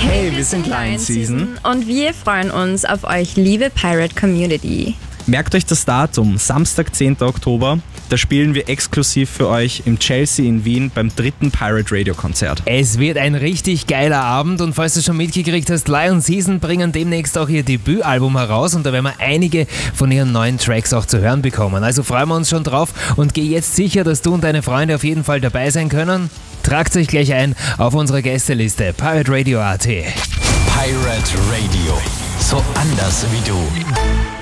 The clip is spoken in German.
Hey, wir sind Lion Season und wir freuen uns auf euch, liebe Pirate Community. Merkt euch das Datum, Samstag, 10. Oktober. Da spielen wir exklusiv für euch im Chelsea in Wien beim 3. Pirate Radio Konzert. Es wird ein richtig geiler Abend und falls du schon mitgekriegt hast, Lion Season bringen demnächst auch ihr Debütalbum heraus und da werden wir einige von ihren neuen Tracks auch zu hören bekommen. Also freuen wir uns schon drauf und geh jetzt sicher, dass du und deine Freunde auf jeden Fall dabei sein können. Tragt euch gleich ein auf unsere Gästeliste pirateradio.at. Pirate Radio. So anders wie du.